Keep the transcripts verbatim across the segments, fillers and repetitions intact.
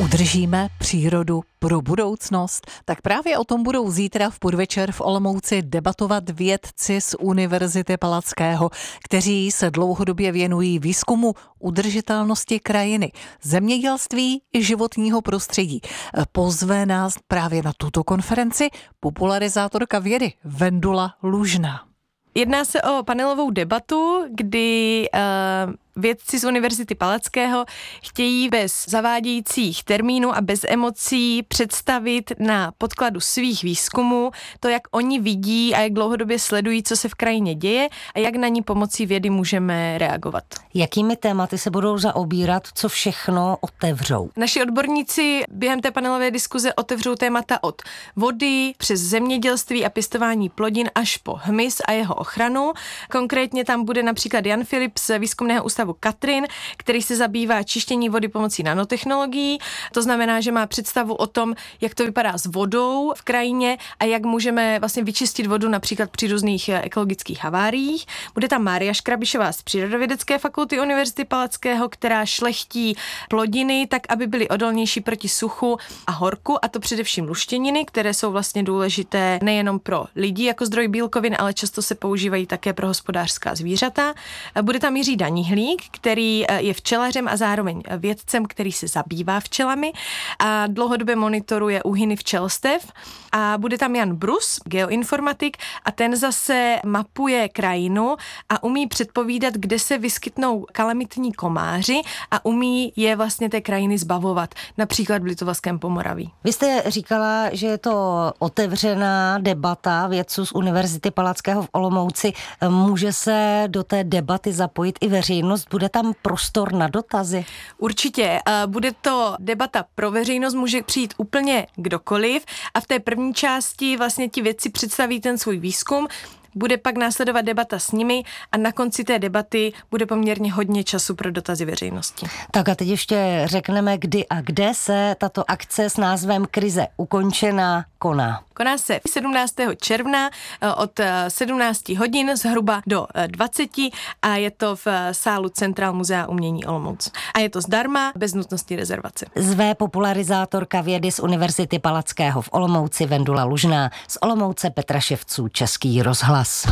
Udržíme přírodu pro budoucnost? Tak právě o tom budou zítra v podvečer v Olomouci debatovat vědci z Univerzity Palackého, kteří se dlouhodobě věnují výzkumu udržitelnosti krajiny, zemědělství i životního prostředí. Pozve nás právě na tuto konferenci popularizátorka vědy Vendula Lužná. Jedná se o panelovou debatu, kdy uh, vědci z Univerzity Palackého chtějí bez zavádějících termínů a bez emocí představit na podkladu svých výzkumů to, jak oni vidí a jak dlouhodobě sledují, co se v krajině děje a jak na ní pomocí vědy můžeme reagovat. Jakými tématy se budou zaobírat, co všechno otevřou? Naši odborníci během té panelové diskuze otevřou témata od vody přes zemědělství a pěstování plodin až po hmyz a jeho ochranu. Konkrétně tam bude například Jan Filip z výzkumného ústavu Katrin, který se zabývá čištění vody pomocí nanotechnologií. To znamená, že má představu o tom, jak to vypadá s vodou v krajině a jak můžeme vlastně vyčistit vodu například při různých ekologických haváriích. Bude tam Mária Škrabišová z Přírodovědecké fakulty Univerzity Palackého, která šlechtí plodiny tak, aby byly odolnější proti suchu a horku, a to především luštěniny, které jsou vlastně důležité nejenom pro lidi jako zdroj bílkovin, ale často se používají také pro hospodářská zvířata. Bude tam Jiří Danihlík, který je včelařem a zároveň vědcem, který se zabývá včelami a dlouhodobě monitoruje úhyny včelstev. A bude tam Jan Brus, geoinformatik, a ten zase mapuje krajinu a umí předpovídat, kde se vyskytnou kalamitní komáři a umí je vlastně té krajiny zbavovat, například v Litovském Pomoraví. Vy jste říkala, že je to otevřená debata vědců z Univerzity Palackého v Olomouci. Může se do té debaty zapojit i veřejnost? Bude tam prostor na dotazy? Určitě. Bude to debata pro veřejnost, může přijít úplně kdokoliv a v té první části vlastně ti vědci představí ten svůj výzkum. Bude pak následovat debata s nimi a na konci té debaty bude poměrně hodně času pro dotazy veřejnosti. Tak a teď ještě řekneme, kdy a kde se tato akce s názvem Krize ukončená koná. Koná se sedmnáctého června od sedmnácti hodin zhruba do dvaceti a je to v sálu Centrál Muzea umění Olomouc. A je to zdarma, bez nutnosti rezervace. Zve popularizátorka vědy z Univerzity Palackého v Olomouci Vendula Lužná, z Olomouce Petra Ševců, Český rozhlas.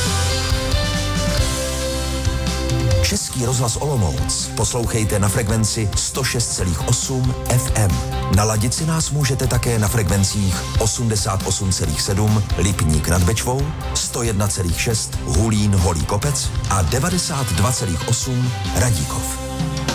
Český rozhlas Olomouc poslouchejte na frekvenci sto šest celá osm F M. Naladit si nás můžete také na frekvencích osmdesát osm celá sedm Lipník nad Bečvou, sto jedna celá šest Hulín Holý Kopec a devadesát dva celá osm Radíkov.